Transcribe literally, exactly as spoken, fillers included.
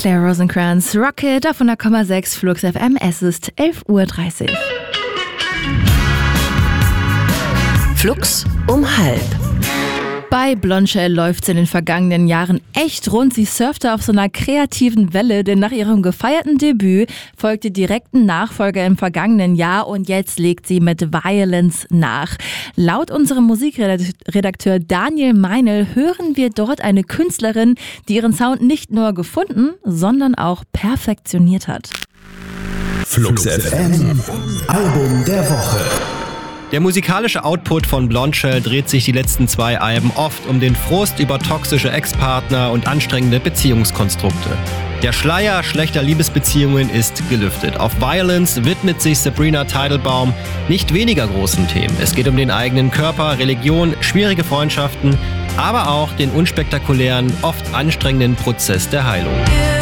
Claire Rosencrantz, Rocket auf hundert Komma sechs Flux F M. Es ist elf Uhr dreißig. Flux um halb. Bei Blondshell läuft's in den vergangenen Jahren echt rund. Sie surfte auf so einer kreativen Welle, denn nach ihrem gefeierten Debüt folgte direkt ein Nachfolger im vergangenen Jahr und jetzt legt sie mit Violence nach. Laut unserem Musikredakteur Daniel Meinl hören wir dort eine Künstlerin, die ihren Sound nicht nur gefunden, sondern auch perfektioniert hat. Flux F M, Album der Woche. Der musikalische Output von Blondshell dreht sich die letzten zwei Alben oft um den Frust über toxische Ex-Partner und anstrengende Beziehungskonstrukte. Der Schleier schlechter Liebesbeziehungen ist gelüftet. Auf Violence widmet sich Sabrina Teitelbaum nicht weniger großen Themen. Es geht um den eigenen Körper, Religion, schwierige Freundschaften, aber auch den unspektakulären, oft anstrengenden Prozess der Heilung.